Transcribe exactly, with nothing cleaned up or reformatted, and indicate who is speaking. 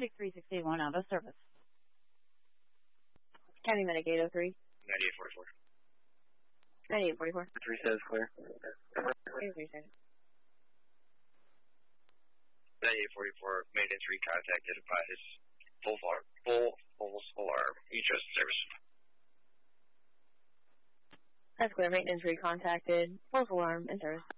Speaker 1: Medic three sixty-one out of service.
Speaker 2: County Medic eight oh three.
Speaker 3: ninety-eight forty-four.
Speaker 2: ninety-eight forty-four.
Speaker 3: three says clear.
Speaker 2: three seconds.
Speaker 3: ninety-eight forty-four, maintenance recontacted by his full alarm, full, full alarm. You trust service.
Speaker 2: That's clear. Maintenance recontacted. False alarm in service.